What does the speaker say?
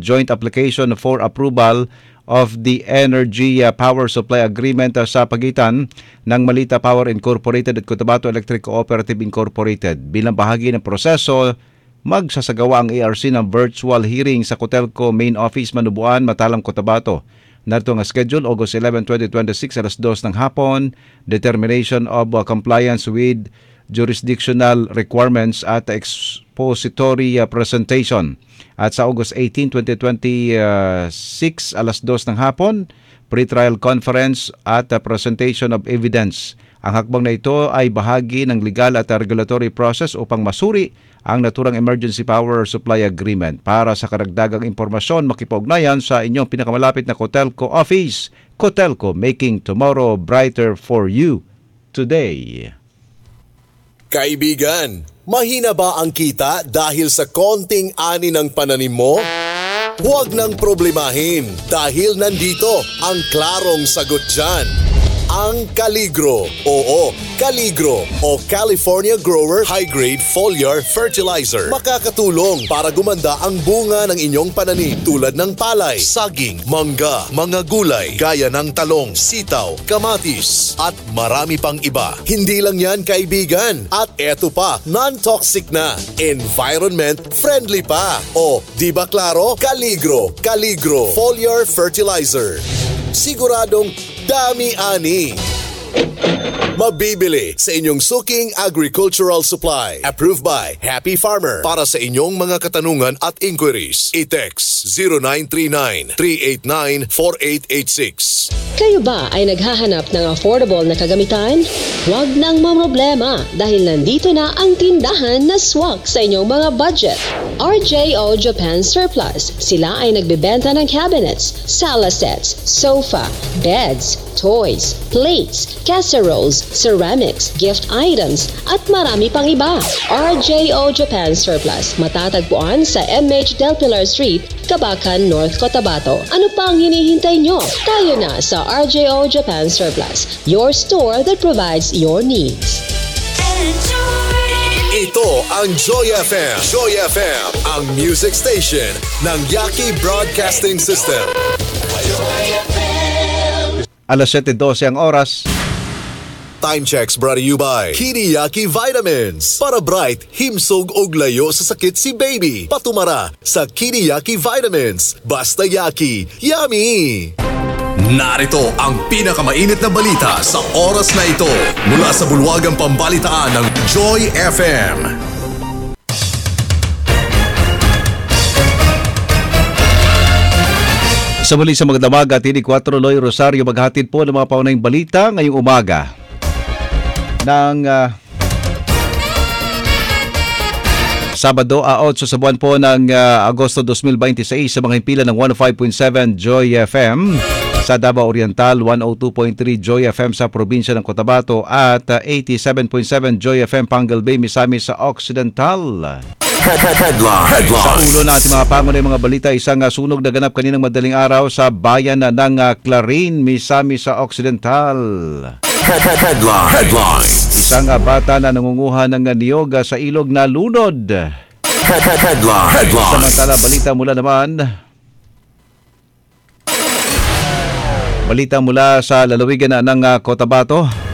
joint application for approval of the Energy Power Supply Agreement sa pagitan ng Malita Power Incorporated at Cotabato Electric Cooperative Incorporated. Bilang bahagi ng proseso, magsasagawa ang ARC ng virtual hearing sa Cotelco Main Office, Manubuan, Matalam, Cotabato. Narito ang schedule, August 11, 2026, alas 2 ng hapon, determination of compliance with jurisdictional requirements at expository presentation. At sa August 18, 2026, alas 2 ng hapon, pre-trial conference at presentation of evidence. Ang hakbang na ito ay bahagi ng legal at regulatory process upang masuri ang naturang Emergency Power Supply Agreement. Para sa karagdagang impormasyon, makipag-ugnayan sa inyong pinakamalapit na Cotelco office. Cotelco, making tomorrow brighter for you today. Kaibigan, mahina ba ang kita dahil sa konting ani ng pananim mo? Huwag nang problemahin dahil nandito ang klarong sagot dyan. Ang Caligro. Oo, Caligro o California Grower High Grade Foliar Fertilizer. Makakatulong para gumanda ang bunga ng inyong pananim tulad ng palay, saging, mangga, mga gulay gaya ng talong, sitaw, kamatis at marami pang iba. Hindi lang yan, kaibigan. At eto pa, non-toxic na, environment friendly pa. O, di ba klaro? Caligro Foliar Fertilizer. Siguradong dami-ani. Mabibili sa inyong suking agricultural supply. Approved by Happy Farmer. Para sa inyong mga katanungan at inquiries, i-text 0939-389-4886. Kayo ba ay naghahanap ng affordable na kagamitan? Huwag nang mamroblema dahil nandito na ang tindahan na swak sa inyong mga budget. RJO Japan Surplus. Sila ay nagbebenta ng cabinets, sala sets, sofa, beds, toys, plates, casseroles, ceramics, gift items, at marami pang iba. RJO Japan Surplus. Matatagpuan sa MH Del Pilar Street, Cabacan, North Cotabato. Ano pa ang hinihintay nyo? Tayo na sa RJO Japan Surplus, your store that provides your needs. Ito ang Joy FM. Joy FM, ang music station ng Yaki Broadcasting System. Alas 7:12 ang oras. Time checks brought to you by Kiriyaki Vitamins. Para bright, himsog og layo sa sakit si baby. Patumara sa Kiriyaki Vitamins. Basta Yaki, yummy! Narito ang pinakamainit na balita sa oras na ito mula sa bulwagang pambalitaan ng Joy FM. Sa muli sa mga damag at ini 4 Loy Rosario maghatid po ng mga paunahing balita ngayong umaga ng Sabado 8 sa buwan po ng Agosto 2026 sa mga himpilan ng 105.7 Joy FM sa Davao Oriental, 102.3 Joy FM sa probinsya ng Cotabato at 87.7 Joy FM Pangal Bay, Misamis sa Occidental. Headline. Sa ulo natin mga pangunahing mga balita, isang sunog na ganap kaninang madaling araw sa bayan ng Clarin, Misamis sa Occidental. Headline. Isang bata na nangunguha ng niyog sa ilog na lunod. Headline. Samantala, balita mula sa lalawigan ng Cotabato.